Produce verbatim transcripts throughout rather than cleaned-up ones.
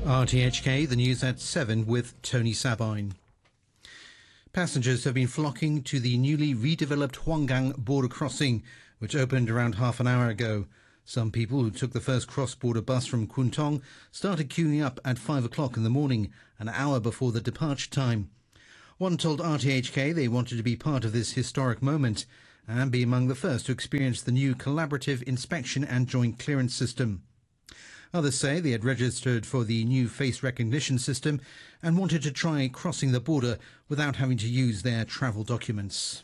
R T H K, the news at seven with Tony Sabine. Passengers have been flocking to the newly redeveloped Huanggang border crossing, which opened around half an hour ago. Some people who took the first cross-border bus from Kuntong started queuing up at five o'clock in the morning, an hour before the departure time. One told R T H K they wanted to be part of this historic moment and be among the first to experience the new collaborative inspection and joint clearance system. Others say they had registered for the new face recognition system and wanted to try crossing the border without having to use their travel documents.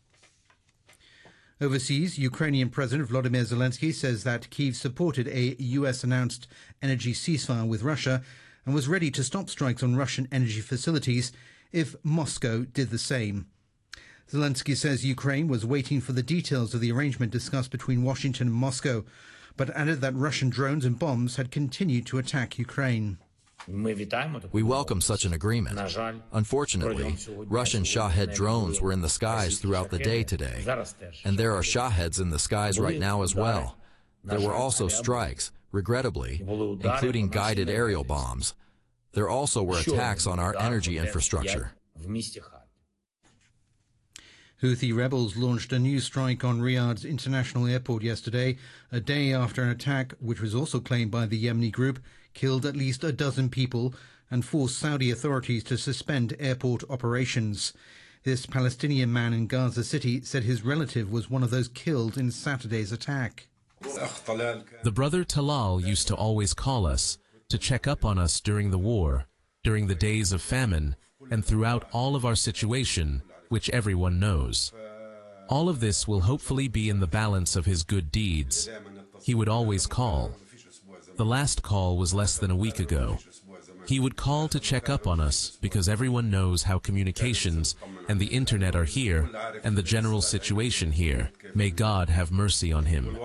Overseas, Ukrainian President Volodymyr Zelensky says that Kyiv supported a U S-announced energy ceasefire with Russia and was ready to stop strikes on Russian energy facilities if Moscow did the same. Zelensky says Ukraine was waiting for the details of the arrangement discussed between Washington and Moscow, but added that Russian drones and bombs had continued to attack Ukraine. We welcome such an agreement. Unfortunately, Russian Shahed drones were in the skies throughout the day today, and there are Shaheds in the skies right now as well. There were also strikes, regrettably, including guided aerial bombs. There also were attacks on our energy infrastructure. Houthi rebels launched a new strike on Riyadh's international airport yesterday, a day after an attack, which was also claimed by the Yemeni group, killed at least a dozen people and forced Saudi authorities to suspend airport operations. This Palestinian man in Gaza City said his relative was one of those killed in Saturday's attack. The brother Talal used to always call us to check up on us during the war, during the days of famine, and throughout all of our situation, which everyone knows. All of this will hopefully be in the balance of his good deeds. He would always call. The last call was less than a week ago. He would call to check up on us because everyone knows how communications and the internet are here and the general situation here. May God have mercy on him.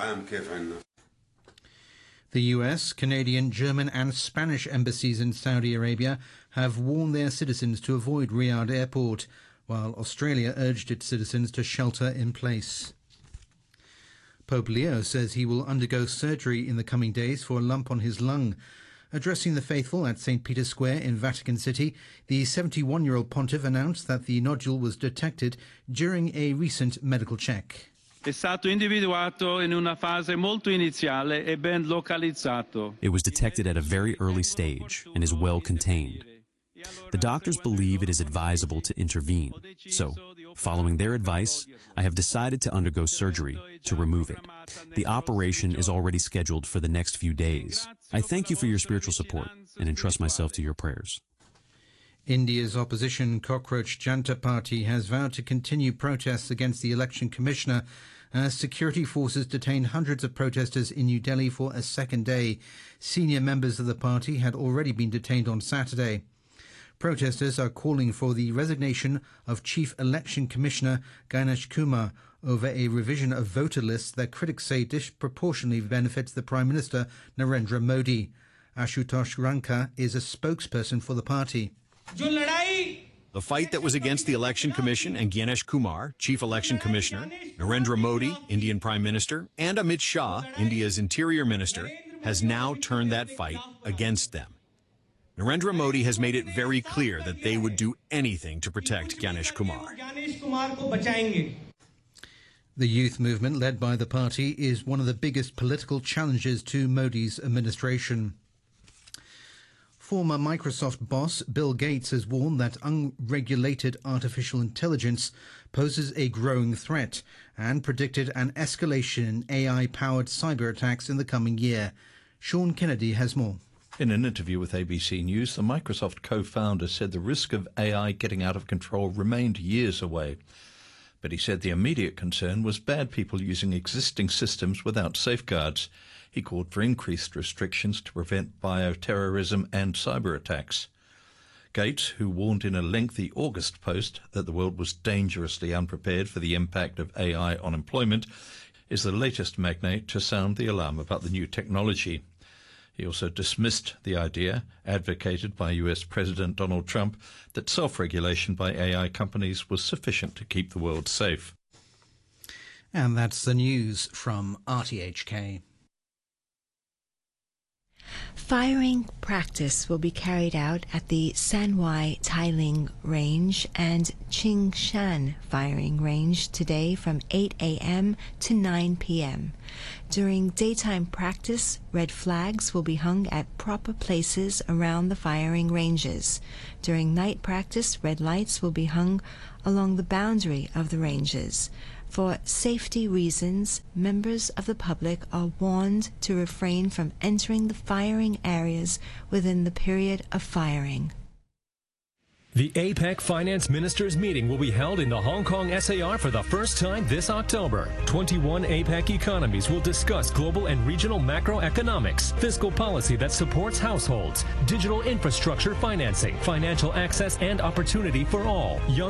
The U S, Canadian, German and Spanish embassies in Saudi Arabia have warned their citizens to avoid Riyadh Airport, while Australia urged its citizens to shelter in place. Pope Leo says he will undergo surgery in the coming days for a lump on his lung. Addressing the faithful at Saint Peter's Square in Vatican City, the seventy-one-year-old pontiff announced that the nodule was detected during a recent medical check. È stato individuato in una fase molto iniziale e ben localizzato. It was detected at a very early stage and is well contained. The doctors believe it is advisable to intervene. So, following their advice, I have decided to undergo surgery to remove it. The operation is already scheduled for the next few days. I thank you for your spiritual support and entrust myself to your prayers. India's opposition Cockroach Janta Party has vowed to continue protests against the election commissioner as security forces detain hundreds of protesters in New Delhi for a second day. Senior members of the party had already been detained on Saturday. Protesters are calling for the resignation of Chief Election Commissioner Ganesh Kumar over a revision of voter lists that critics say disproportionately benefits the Prime Minister Narendra Modi. Ashutosh Ranka is a spokesperson for the party. The fight that was against the Election Commission and Ganesh Kumar, Chief Election Commissioner, Narendra Modi, Indian Prime Minister, and Amit Shah, India's Interior Minister, has now turned that fight against them. Narendra Modi has made it very clear that they would do anything to protect Ganesh Kumar. The youth movement led by the party is one of the biggest political challenges to Modi's administration. Former Microsoft boss Bill Gates has warned that unregulated artificial intelligence poses a growing threat and predicted an escalation in A I-powered cyber attacks in the coming year. Sean Kennedy has more. In an interview with A B C News, the Microsoft co-founder said the risk of A I getting out of control remained years away. But he said the immediate concern was bad people using existing systems without safeguards. He called for increased restrictions to prevent bioterrorism and cyber attacks. Gates, who warned in a lengthy August post that the world was dangerously unprepared for the impact of A I on employment, is the latest magnate to sound the alarm about the new technology. He also dismissed the idea, advocated by U S President Donald Trump, that self-regulation by A I companies was sufficient to keep the world safe. And that's the news from R T H K. Firing practice will be carried out at the Sanwai Tailing Range and Qingshan Firing Range today from eight a m to nine p m During daytime practice, red flags will be hung at proper places around the firing ranges. During night practice, red lights will be hung along the boundary of the ranges. For safety reasons, members of the public are warned to refrain from entering the firing areas within the period of firing. The APEC Finance Ministers meeting will be held in the Hong Kong S A R for the first time this October. twenty-one APEC economies will discuss global and regional macroeconomics, fiscal policy that supports households, digital infrastructure financing, financial access and opportunity for all, young